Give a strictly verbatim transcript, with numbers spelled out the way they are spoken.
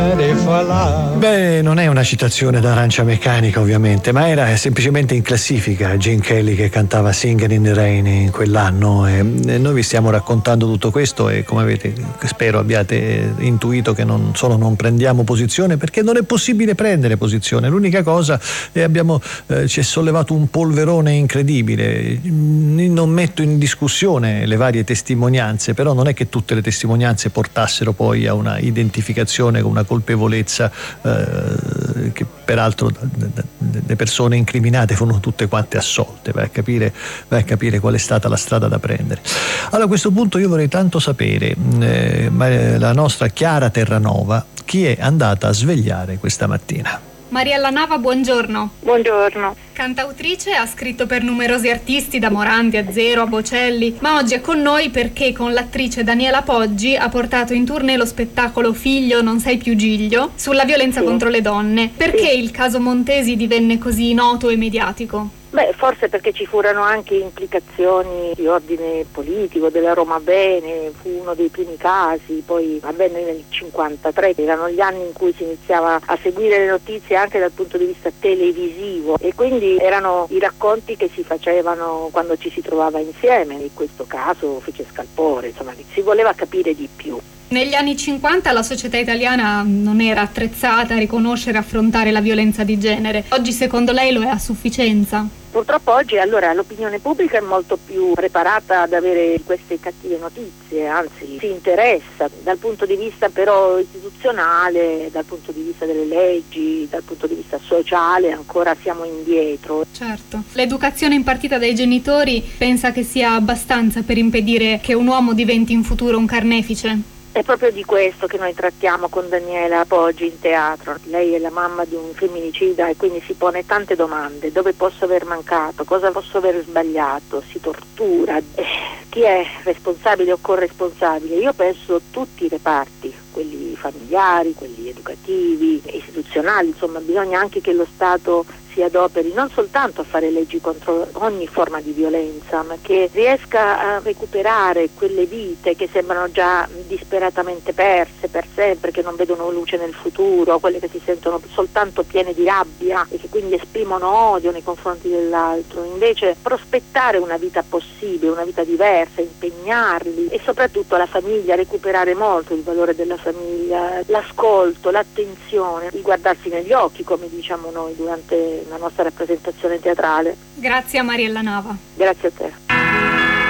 Beh, non è una citazione d'Arancia Meccanica ovviamente, ma era semplicemente in classifica Gene Kelly che cantava Singing in the Rain in quell'anno, e noi vi stiamo raccontando tutto questo e, come avete, spero abbiate intuito, che non solo non prendiamo posizione, perché non è possibile prendere posizione. L'unica cosa è abbiamo eh, ci è sollevato un polverone incredibile. Non metto in discussione le varie testimonianze, però non è che tutte le testimonianze portassero poi a una identificazione con una colpevolezza eh, che peraltro le persone incriminate furono tutte quante assolte. Vai a capire, vai a capire qual è stata la strada da prendere. Allora, a questo punto io vorrei tanto sapere eh, la nostra Chiara Terranova chi è andata a svegliare questa mattina. Mariella Nava, buongiorno. Buongiorno. Cantautrice, ha scritto per numerosi artisti, da Morandi a Zero a Bocelli, ma oggi è con noi perché con l'attrice Daniela Poggi ha portato in tournée lo spettacolo Figlio, non sei più Giglio, sulla violenza sì. contro le donne. Perché sì. il caso Montesi divenne così noto e mediatico? Beh, forse perché ci furono anche implicazioni di ordine politico, della Roma Bene, fu uno dei primi casi, poi avvenne nel cinquantatré, erano gli anni in cui si iniziava a seguire le notizie anche dal punto di vista televisivo, e quindi erano i racconti che si facevano quando ci si trovava insieme. In questo caso fece scalpore, insomma, si voleva capire di più. Negli anni cinquanta la società italiana non era attrezzata a riconoscere e affrontare la violenza di genere. Oggi secondo lei lo è a sufficienza? Purtroppo oggi allora l'opinione pubblica è molto più preparata ad avere queste cattive notizie, anzi si interessa dal punto di vista però istituzionale, dal punto di vista delle leggi, dal punto di vista sociale ancora siamo indietro. Certo. L'educazione impartita dai genitori pensa che sia abbastanza per impedire che un uomo diventi in futuro un carnefice? È proprio di questo che noi trattiamo con Daniela Poggi in teatro. Lei è la mamma di un femminicida e quindi si pone tante domande. Dove posso aver mancato? Cosa posso aver sbagliato? Si tortura. Eh, chi è responsabile o corresponsabile? Io penso tutti i reparti, quelli familiari, quelli educativi, istituzionali, insomma bisogna anche che lo Stato si adoperi non soltanto a fare leggi contro ogni forma di violenza, ma che riesca a recuperare quelle vite che sembrano già disperatamente perse per sempre, che non vedono luce nel futuro, quelle che si sentono soltanto piene di rabbia e che quindi esprimono odio nei confronti dell'altro. Invece prospettare una vita possibile, una vita diversa, impegnarli, e soprattutto la famiglia, recuperare molto il valore della famiglia, l'ascolto, l'attenzione, il guardarsi negli occhi, come diciamo noi durante la nostra rappresentazione teatrale. Grazie a Mariella Nava. Grazie a te.